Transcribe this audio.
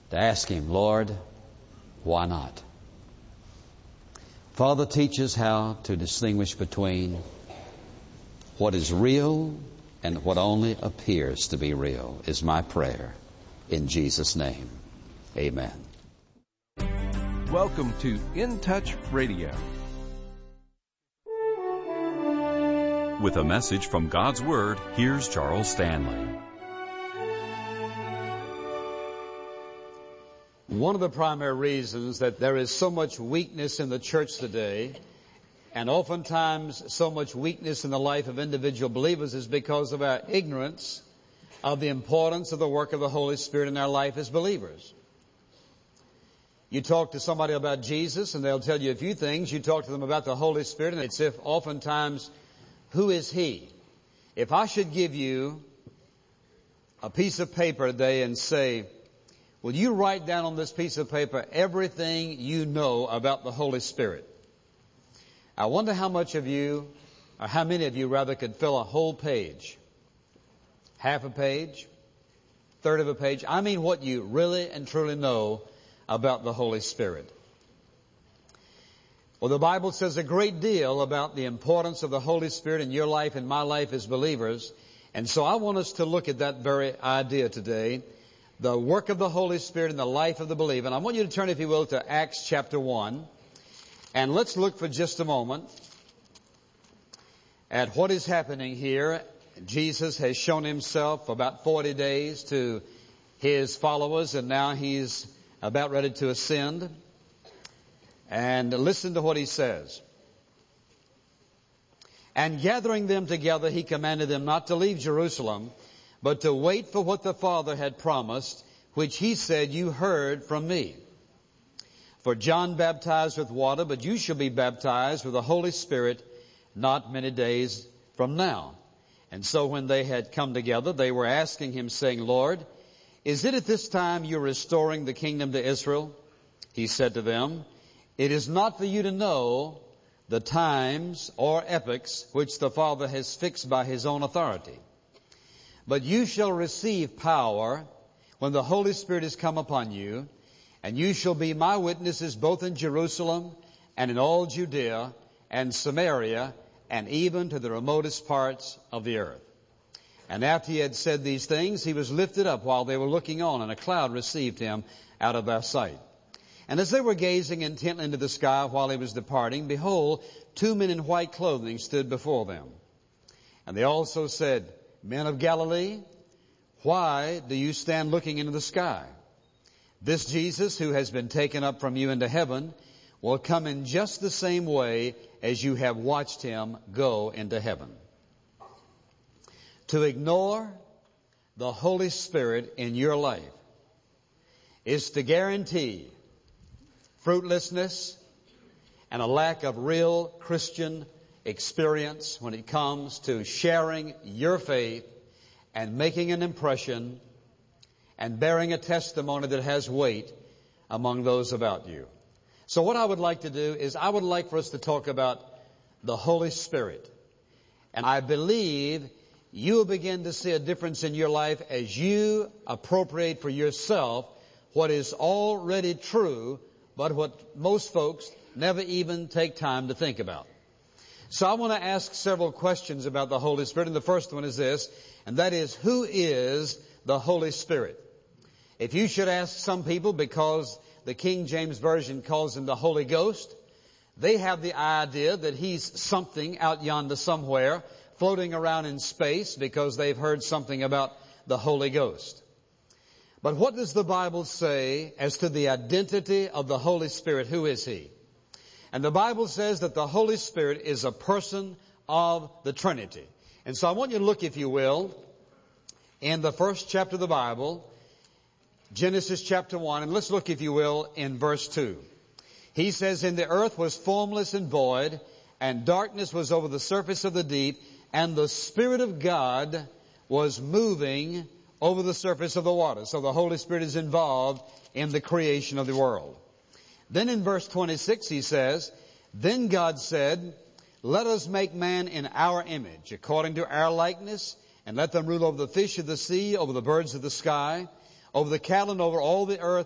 to ask Him, Lord, why not? Father, teach us how to distinguish between what is real and what only appears to be real, is my prayer. In Jesus' name, amen. Welcome to In Touch Radio. With a message from God's Word, here's Charles Stanley. One of the primary reasons that there is so much weakness in the church today, and oftentimes so much weakness in the life of individual believers, is because of our ignorance of the importance of the work of the Holy Spirit in our life as believers. You talk to somebody about Jesus and they'll tell you a few things. You talk to them about the Holy Spirit and it's if oftentimes, who is He? If I should give you a piece of paper today and say, will you write down on this piece of paper everything you know about the Holy Spirit? I wonder how much of you, or how many of you rather, could fill a whole page. Half a page, third of a page. I mean what you really and truly know about the Holy Spirit. Well, the Bible says a great deal about the importance of the Holy Spirit in your life and my life as believers. And so I want us to look at that very idea today. The work of the Holy Spirit in the life of the believer. And I want you to turn, if you will, to Acts chapter 1. And let's look for just a moment at what is happening here. Jesus has shown Himself for about 40 days to His followers, and now He's about ready to ascend. And listen to what He says. And gathering them together, He commanded them not to leave Jerusalem, but to wait for what the Father had promised, which He said, you heard from me. For John baptized with water, but you shall be baptized with the Holy Spirit not many days from now. And so when they had come together, they were asking Him, saying, Lord, is it at this time you're restoring the kingdom to Israel? He said to them, it is not for you to know the times or epochs which the Father has fixed by His own authority. But you shall receive power when the Holy Spirit has come upon you, and you shall be my witnesses both in Jerusalem and in all Judea and Samaria and even to the remotest parts of the earth. And after He had said these things, He was lifted up while they were looking on, and a cloud received Him out of their sight. And as they were gazing intently into the sky while He was departing, behold, 2 men in white clothing stood before them. And they also said, Men of Galilee, why do you stand looking into the sky? This Jesus who has been taken up from you into heaven will come in just the same way as you have watched Him go into heaven. To ignore the Holy Spirit in your life is to guarantee fruitlessness and a lack of real Christian experience when it comes to sharing your faith and making an impression and bearing a testimony that has weight among those about you. So what I would like to do is I would like for us to talk about the Holy Spirit. And I believe you will begin to see a difference in your life as you appropriate for yourself what is already true, but what most folks never even take time to think about. So I want to ask several questions about the Holy Spirit, and the first one is this, and that is, who is the Holy Spirit? If you should ask some people, because the King James Version calls Him the Holy Ghost, they have the idea that He's something out yonder somewhere, floating around in space, because they've heard something about the Holy Ghost. But what does the Bible say as to the identity of the Holy Spirit? Who is He? And the Bible says that the Holy Spirit is a person of the Trinity. And so I want you to look, if you will, in the first chapter of the Bible, Genesis chapter 1, and let's look, if you will, in verse 2. He says, and the earth was formless and void, and darkness was over the surface of the deep, and the Spirit of God was moving over the surface of the water. So the Holy Spirit is involved in the creation of the world. Then in verse 26 he says, then God said, let us make man in our image, according to our likeness, and let them rule over the fish of the sea, over the birds of the sky, over the cattle, and over all the earth,